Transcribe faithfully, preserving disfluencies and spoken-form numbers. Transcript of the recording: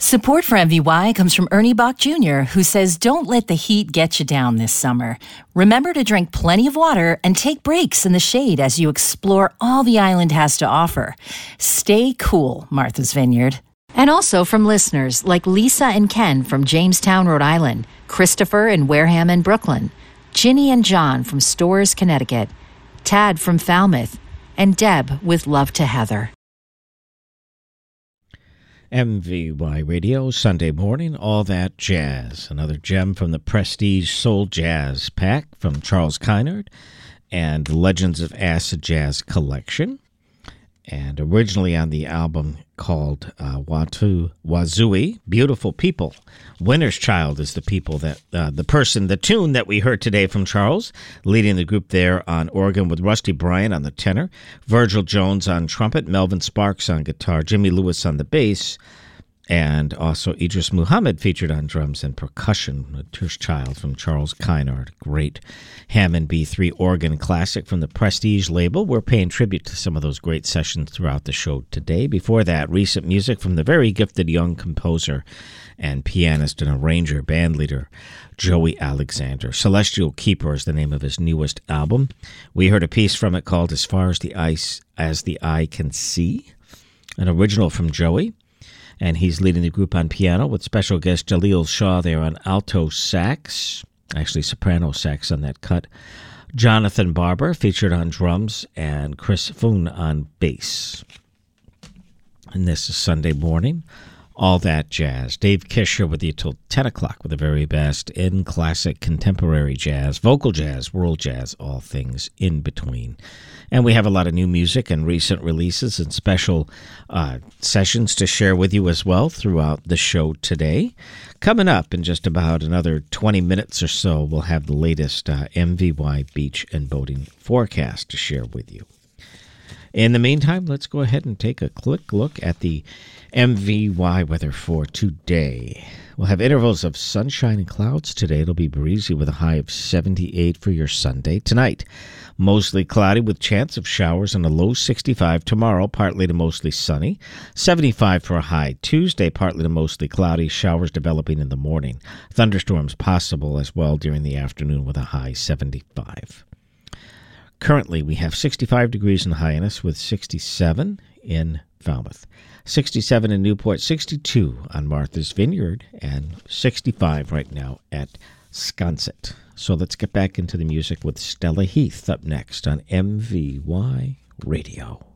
Support for M V Y comes from Ernie Bach Junior, who says don't let the heat get you down this summer. Remember to drink plenty of water and take breaks in the shade as you explore all the island has to offer. Stay cool, Martha's Vineyard. And also from listeners like Lisa and Ken from Jamestown, Rhode Island, Christopher in Wareham and Brooklyn, Ginny and John from Storrs, Connecticut, Tad from Falmouth, and Deb with Love to Heather. M V Y Radio, Sunday morning, All That Jazz. Another gem from the Prestige Soul Jazz Pack from Charles Kynard and Legends of Acid Jazz Collection. And originally on the album called uh, Watu Wazui, Beautiful People. Winter's Child is the people that, uh, the person, the tune that we heard today from Charles, leading the group there on organ with Rusty Bryant on the tenor, Virgil Jones on trumpet, Melvin Sparks on guitar, Jimmy Lewis on the bass, and also Idris Muhammad featured on drums and percussion. Winter's Child from Charles Kynard, great Hammond B three organ classic from the Prestige label. We're paying tribute to some of those great sessions throughout the show today. Before that, recent music from the very gifted young composer and pianist and arranger, bandleader, Joey Alexander. Celestial Keeper is the name of his newest album. We heard a piece from it called As Far as the Ice as the Eye Can See, an original from Joey. And he's leading the group on piano with special guest Jaleel Shaw there on alto sax, actually soprano sax on that cut. Jonathan Barber featured on drums and Chris Foon on bass. And this is Sunday morning, All That Jazz. Dave Kisher with you till ten o'clock with the very best in classic contemporary jazz, vocal jazz, world jazz, all things in between. And we have a lot of new music and recent releases and special uh, sessions to share with you as well throughout the show today. Coming up in just about another twenty minutes or so, we'll have the latest uh, M V Y beach and boating forecast to share with you. In the meantime, let's go ahead and take a quick look at the M V Y weather for today. We'll have intervals of sunshine and clouds today. It'll be breezy with a high of seventy-eight for your Sunday. Tonight, mostly cloudy with chance of showers and a low sixty-five. Tomorrow, partly to mostly sunny. seventy-five for a high. Tuesday, partly to mostly cloudy. Showers developing in the morning. Thunderstorms possible as well during the afternoon with a high seventy-five. Currently, we have sixty-five degrees in Hyannis with sixty-seven in Falmouth. sixty-seven in Newport, sixty-two on Martha's Vineyard, and sixty-five right now at Sconset. So let's get back into the music with Stella Heath up next on M V Y Radio.